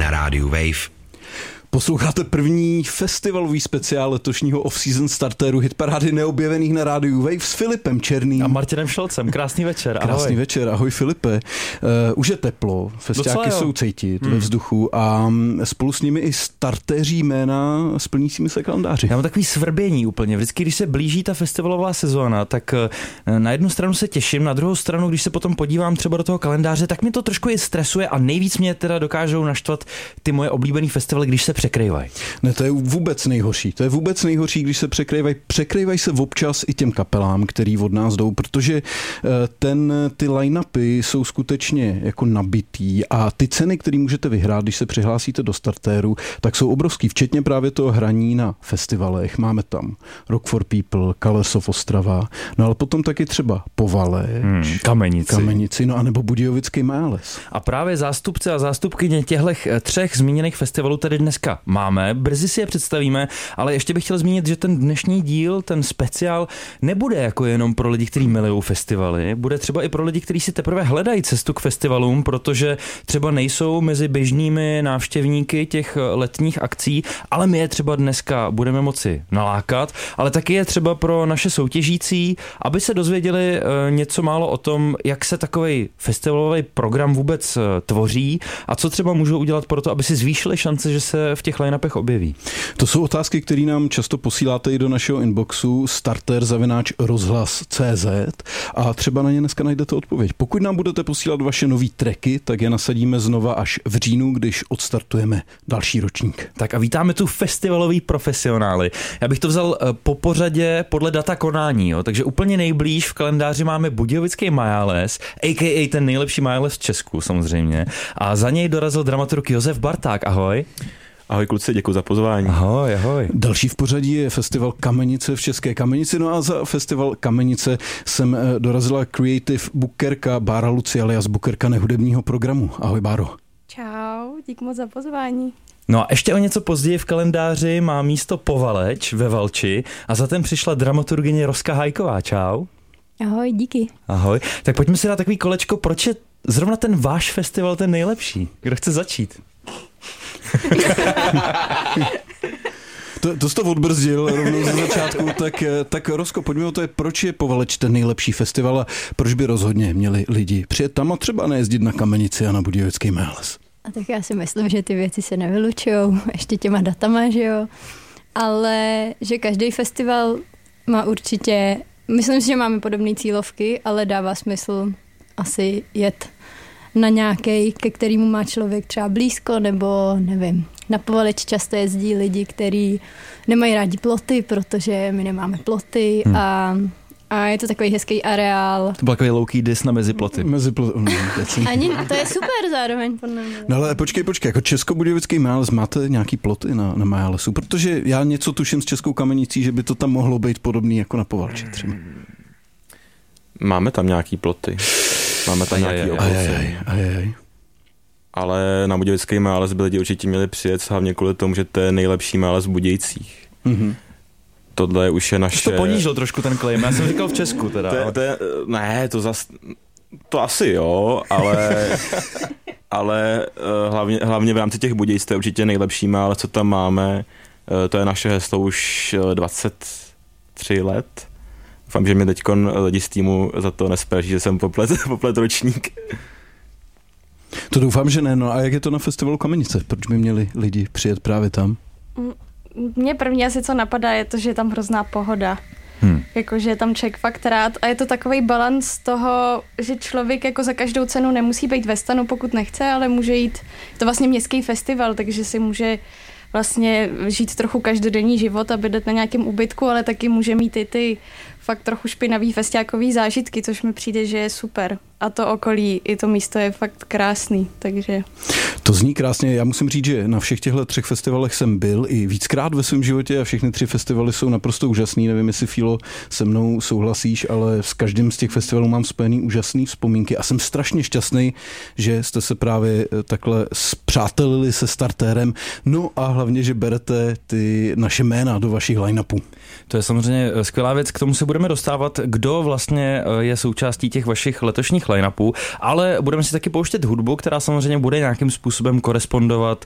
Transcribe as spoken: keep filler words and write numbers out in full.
na rádiu Wave. Posloucháte první festivalový speciál letošního off-season startéru hitparády neobjevených na rádiu Wave s Filipem Černým. A Martinem Šolcem. Krásný večer. Ahoj. Krásný večer. Ahoj Filipe. Uh, už je teplo, festiáky jsou cítit hmm. ve vzduchu a spolu s nimi i startéří jména s plnícími se kalendáři. Já mám takový svrbění úplně. Vždycky, když se blíží ta festivalová sezóna, tak na jednu stranu se těším, na druhou stranu, když se potom podívám třeba do toho kalendáře, tak mě to trošku i stresuje a nejvíc mě teda dokážou naštvat ty moje oblíbený festivaly, když se překrývají. Ne, to je vůbec nejhorší. To je vůbec nejhorší, když se překrývají. Překrývají se občas i těm kapelám, který od nás jdou, protože ten, ty line-upy jsou skutečně jako nabitý a ty ceny, které můžete vyhrát, když se přihlásíte do startéru, tak jsou obrovský, včetně právě toho hraní na festivalech. Máme tam Rock for People, Colors of Ostrava, no ale potom taky třeba Povaleč, hmm, Kamenici. Kamenici, no a nebo Budějovický Máles. A právě zástupce a zástupkyně těchto třech zmíněných festivalů tady dneska máme, brzy si je představíme, ale ještě bych chtěl zmínit, že ten dnešní díl, ten speciál, nebude jako jenom pro lidi, kteří milují festivaly, bude třeba i pro lidi, kteří si teprve hledají cestu k festivalům, protože třeba nejsou mezi běžnými návštěvníky těch letních akcí, ale my je třeba dneska budeme moci nalákat, ale taky je třeba pro naše soutěžící, aby se dozvěděli něco málo o tom, jak se takový festivalový program vůbec tvoří a co třeba můžou udělat pro to, aby si zvýšili šance, že se v těch line-upech objeví. To jsou otázky, které nám často posíláte i do našeho inboxu starter zavináč rozhlas tečka cé zet a třeba na ně dneska najdete odpověď. Pokud nám budete posílat vaše nový tracky, tak je nasadíme znova až v říjnu, když odstartujeme další ročník. Tak a vítáme tu festivalový profesionály. Já bych to vzal po pořadě podle data konání, jo? Takže úplně nejblíž v kalendáři máme Budějovický Máles, a ká a ten nejlepší Máles v Česku samozřejmě. A za něj dorazil dramaturg Josef Barták. Ahoj. Ahoj kluci, děkuji za pozvání. Ahoj, ahoj. Další v pořadí je festival Kamenice v České Kamenici, no a za festival Kamenice jsem dorazila creative bookerka Bára Luci alias bookerka nehudebního programu. Ahoj Báro. Čau, dík moc za pozvání. No a ještě o něco později v kalendáři má místo Povaleč ve Valči a za ten přišla dramaturgyně Roska Hajková. Čau. Ahoj, díky. Ahoj. Tak pojďme si dát takový kolečko, proč je zrovna ten váš festival ten nejlepší? Kdo chce začít? to, to jsi to odbrzdil rovnou ze začátku, tak, tak Rosko, pojďme o to, je, proč je Povaleč ten nejlepší festival a proč by rozhodně měli lidi přijet tam a třeba nejezdit na Kamenici a na Budějovický Máles? A tak já si myslím, že ty věci se nevylučujou, ještě těma datama, že jo, ale že každý festival má určitě, myslím si, že máme podobné cílovky, ale dává smysl asi jet na nějaký, ke kterému má člověk třeba blízko, nebo nevím. Na Povaleč často jezdí lidi, kteří nemají rádi ploty, protože my nemáme ploty hmm. a, a je to takový hezký areál. To byl takový low-key diss na meziploty. Meziploty. No, Ani, to je super zároveň podle mě. No ale počkej, počkej, jako Českobudějovický Máles, máte nějaký ploty na, na Málesu? Protože já něco tuším s Českou Kamenicí, že by to tam mohlo být podobný jako na Povaleči třeba. Máme tam nějaký ploty. Máme tam aj, nějaký ovoce. Ale na Budějovický Máles by lidi určitě měli přijet hlavně kvůli tomu, že to je nejlepší Máles v Budějcích. Mm-hmm. Tohle už je naše... Už to ponížil trošku ten claim, já jsem říkal v Česku teda. To, to je, ne, to zas... To asi jo, ale... ale uh, hlavně, hlavně v rámci těch Budějc to je určitě nejlepší Máles, co tam máme. Uh, to je naše heslo už dvacet tři let. Doufám, že mě teďkon lidi z týmu za to nespraží, že jsem poplet, poplet ročník. To doufám, že ne. No a jak je to na festivalu Kamenice? Proč by měli lidi přijet právě tam? Mně první asi co napadá je to, že je tam hrozná pohoda. Hmm. Jakože je tam člověk fakt rád a je to takový balans toho, že člověk jako za každou cenu nemusí být ve stanu, pokud nechce, ale může jít, to vlastně městský festival, takže si může vlastně žít trochu každodenní život a bydlet na nějakém úbytku, ale taky může mít i ty fakt trochu špinavý festiákový zážitky, což mi přijde, že je super. A to okolí, i to místo je fakt krásný, takže... To zní krásně. Já musím říct, že na všech těchto třech festivalech jsem byl i víckrát ve svém životě a všechny tři festivaly jsou naprosto úžasný. Nevím, jestli Fílo se mnou souhlasíš, ale s každým z těch festivalů mám spojený úžasný vzpomínky a jsem strašně šťastný, že jste se právě takhle spřátelili se startérem. No a hlavně, že berete ty naše jména do vašich line-upů. To je samozřejmě skvělá věc, k tomu se budeme dostávat, kdo vlastně je součástí těch vašich letošních line-upů, ale budeme si taky pouštět hudbu, která samozřejmě bude nějakým způsobem korespondovat